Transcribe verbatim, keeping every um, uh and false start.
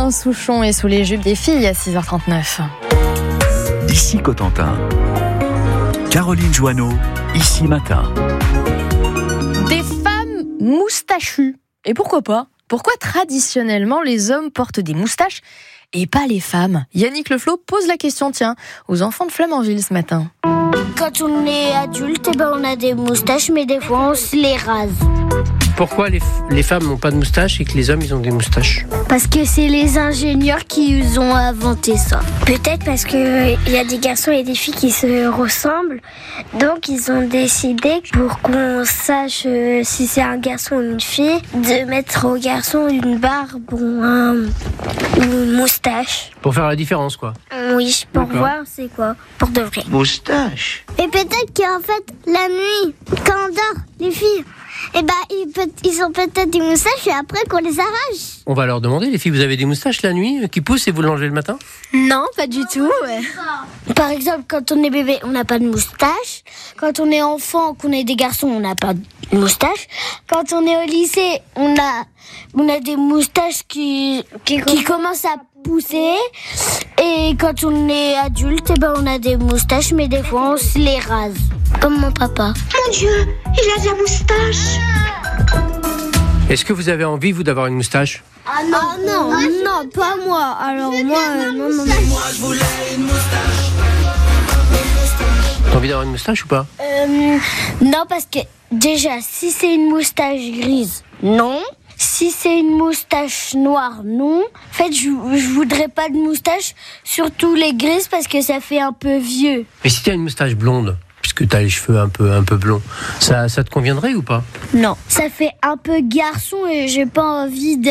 Alain Souchon est sous les jupes des filles à six heures trente-neuf. Ici Cotentin. Caroline Joanneau, ici matin. Des femmes moustachues. Et pourquoi pas ? Pourquoi traditionnellement les hommes portent des moustaches et pas les femmes ? Yannick Leflot pose la question, tiens, aux enfants de Flamanville ce matin. Quand on est adulte, eh ben on a des moustaches, mais des fois on se les rase. Pourquoi les, f- les femmes n'ont pas de moustache et que les hommes ils ont des moustaches ? Parce que c'est les ingénieurs qui ont inventé ça. Peut-être parce qu'il y a des garçons et des filles qui se ressemblent. Donc ils ont décidé, pour qu'on sache euh, si c'est un garçon ou une fille, de mettre au garçon une barbe ou un, une moustache. Pour faire la différence, quoi. Oui, pour D'accord. voir c'est quoi, pour de vrai. Moustache. Et peut-être qu'en fait, la nuit, quand on dort, les filles, eh ben, ils, peut- ils ont peut-être des moustaches et après qu'on les arrache. On va leur demander, les filles, vous avez des moustaches la nuit euh, qui poussent et vous l'enlevez le matin ? Non, pas du tout. Par exemple, quand on est bébé, on n'a pas de moustache. Quand on est enfant, qu'on est des garçons, on n'a pas de moustache. Quand on est au lycée, on a, on a des moustaches qui, qui, qui commencent à pousser. Et quand on est adulte, eh ben, on a des moustaches, mais des fois, on se les rase. Comme mon papa. Mon Dieu, il a de la moustache. Est-ce que vous avez envie, vous, d'avoir une moustache ? Ah non, ah non, non, pas moi. Alors moi, euh, non, non, non. T'as envie d'avoir une moustache ou pas ? Euh, non, parce que déjà, si c'est une moustache grise, non. Si c'est une moustache noire, non. En fait, je, je voudrais pas de moustache, surtout les grises, parce que ça fait un peu vieux. Mais si t'as une moustache blonde, puisque t'as les cheveux un peu, un peu blonds, ça, ça te conviendrait ou pas ? Non. Ça fait un peu garçon et j'ai pas envie de